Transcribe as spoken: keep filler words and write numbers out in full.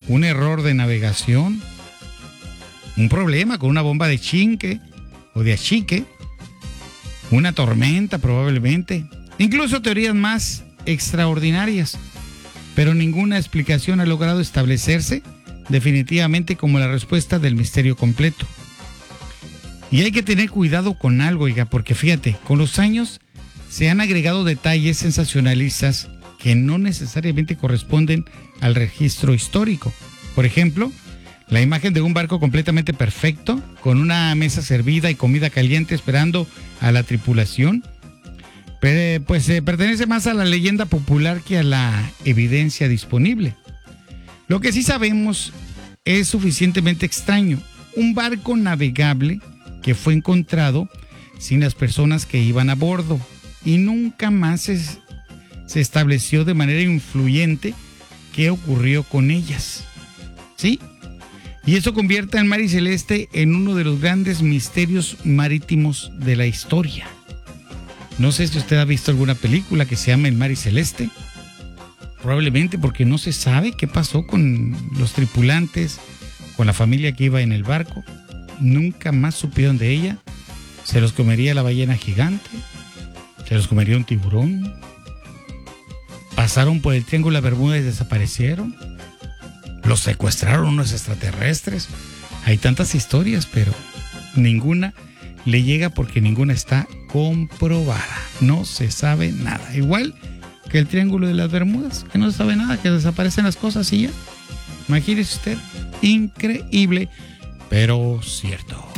un error de navegación, un problema con una bomba de chinque o de achique, una tormenta probablemente, incluso teorías más extraordinarias, pero ninguna explicación ha logrado establecerse definitivamente como la respuesta del misterio completo. Y hay que tener cuidado con algo, oiga, porque fíjate, con los años se han agregado detalles sensacionalistas que no necesariamente corresponden al registro histórico. Por ejemplo, la imagen de un barco completamente perfecto, con una mesa servida y comida caliente esperando a la tripulación, pues eh, pertenece más a la leyenda popular que a la evidencia disponible. Lo que sí sabemos es suficientemente extraño. Un barco navegable que fue encontrado sin las personas que iban a bordo y nunca más se, se estableció de manera influyente qué ocurrió con ellas. ¿Sí? Y eso convierte al Mar y Celeste en uno de los grandes misterios marítimos de la historia. No sé si usted ha visto alguna película que se llama El Mar y Celeste. Probablemente porque no se sabe qué pasó con los tripulantes, con la familia que iba en el barco. Nunca más supieron de ella. Se los comería la ballena gigante. Se los comería un tiburón. Pasaron por el Triángulo de Bermuda y desaparecieron. Los secuestraron unos extraterrestres. Hay tantas historias, pero ninguna le llega porque ninguna está comprobada. No se sabe nada. Igual que el Triángulo de las Bermudas, que no se sabe nada, que desaparecen las cosas y ya. Imagínese usted. Increíble, pero cierto.